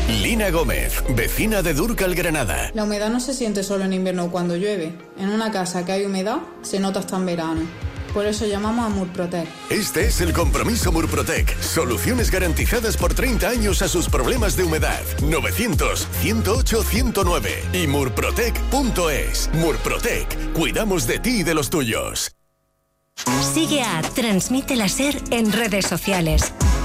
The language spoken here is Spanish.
Lina Gómez, vecina de Dúrcal, Granada. La humedad no se siente solo en invierno cuando llueve. En una casa que hay humedad, se nota hasta en verano. Por eso llamamos a Murprotec. Este es el compromiso Murprotec. Soluciones garantizadas por 30 años a sus problemas de humedad. 900-108-109 y murprotec.es. Murprotec. Cuidamos de ti y de los tuyos. Sigue a Transmite la SER en redes sociales.